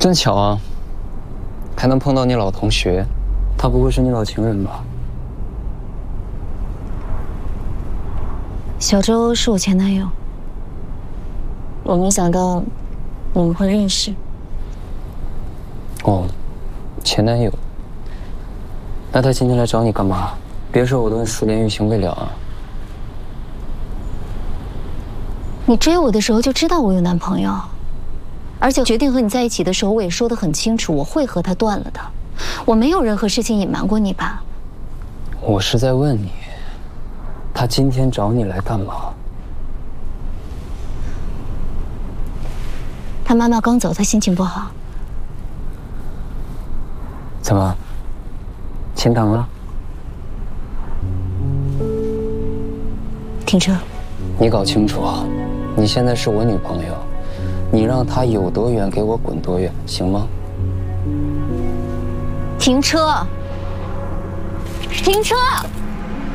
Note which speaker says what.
Speaker 1: 真巧啊，还能碰到你老同学，他不会是你老情人吧？
Speaker 2: 小周是我前男友，我没想到我们会认识。
Speaker 1: 哦，前男友。那他今天来找你干嘛？别说我都熟连欲行未了啊！
Speaker 2: 你追我的时候就知道我有男朋友，而且决定和你在一起的时候，我也说得很清楚，我会和他断了的。我没有任何事情隐瞒过你吧？
Speaker 1: 我是在问你，他今天找你来干嘛？
Speaker 2: 他妈妈刚走，他心情不好。
Speaker 1: 怎么？签档了？
Speaker 2: 停车！
Speaker 1: 你搞清楚啊！你现在是我女朋友，你让她有多远给我滚多远，行吗？
Speaker 2: 停车！停车！